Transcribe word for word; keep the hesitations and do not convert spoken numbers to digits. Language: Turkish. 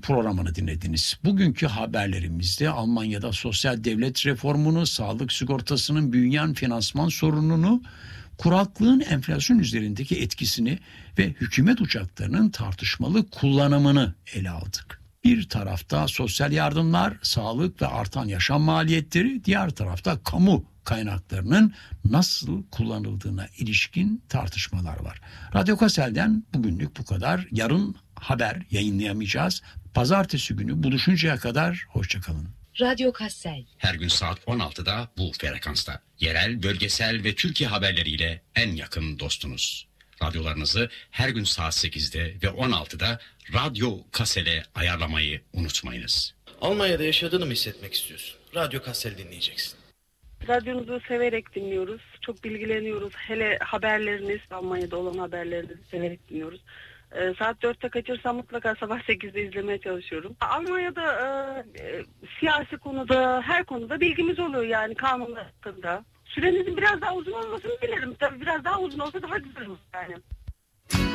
programını dinlediniz. Bugünkü haberlerimizde Almanya'da sosyal devlet reformunu, sağlık sigortasının büyüyen finansman sorununu, kuraklığın enflasyon üzerindeki etkisini ve hükümet uçaklarının tartışmalı kullanımını ele aldık. Bir tarafta sosyal yardımlar, sağlık ve artan yaşam maliyetleri, diğer tarafta kamu kaynaklarının nasıl kullanıldığına ilişkin tartışmalar var. Radyo Kassel'den bugünlük bu kadar. Yarın haber yayınlayamayacağız. Pazartesi günü buluşuncaya kadar hoşçakalın. Radyo Kassel. Her gün saat on altıda bu frekansta. Yerel, bölgesel ve Türkiye haberleriyle en yakın dostunuz. Radyolarınızı her gün saat sekizde ve on altıda Radyo Kassel'e ayarlamayı unutmayınız. Almanya'da yaşadığını mı hissetmek istiyorsun? Radyo Kassel dinleyeceksin. Radyonuzu severek dinliyoruz. Çok bilgileniyoruz. Hele haberleriniz, Almanya'da olan haberlerinizi severek dinliyoruz. Ee, saat dörtte kaçırsam mutlaka sabah sekizde izlemeye çalışıyorum. Almanya'da e, e, siyasi konuda, her konuda bilgimiz oluyor yani kanunlar hakkında. Sürenizin biraz daha uzun olmasını dilerim. Tabii biraz daha uzun olsa daha güzel olur yani.